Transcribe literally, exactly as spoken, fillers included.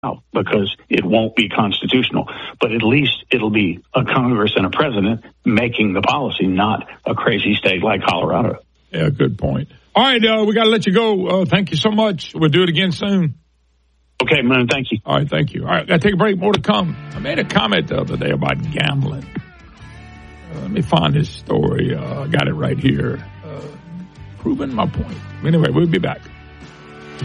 out because it won't be constitutional. But at least it'll be a Congress and a president making the policy, not a crazy state like Colorado. Yeah, good point. All right, uh, we got to let you go. Uh, thank you so much. We'll do it again soon. Okay, man, thank you. All right, thank you. All right, got to take a break. More to come. I made a comment the other day about gambling. Uh, let me find this story. Uh, I got it right here. Uh, proving my point. Anyway, we'll be back.